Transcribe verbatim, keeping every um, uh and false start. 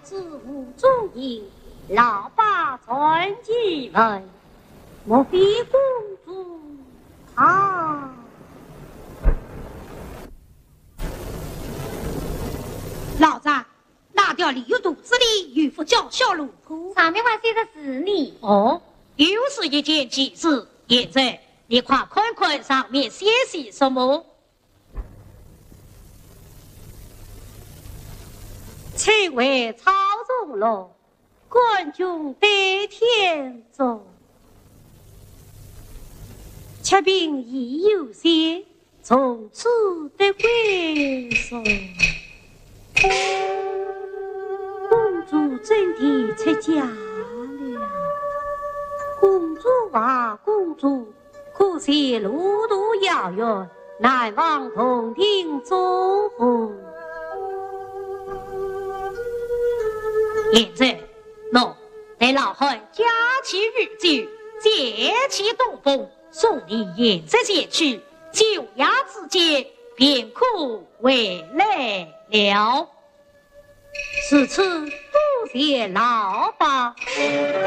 子无中营，老爸传继位，莫非公主啊？ 老张，那条鲤鱼肚子里渔夫叫小路途， 上面还写的是你哦，又是一件急事。现在你快看看上面写些什么。 请为操纵了，官军得天中，且凭已有些，从此得归顺。公主真的出嫁了，公主啊公主，可惜路途遥远，难往同庭作婚。 现在，喏，待老汉驾起御酒，借起东风，送你沿着前去，九夜之间便可回来了。 此次多谢老爸。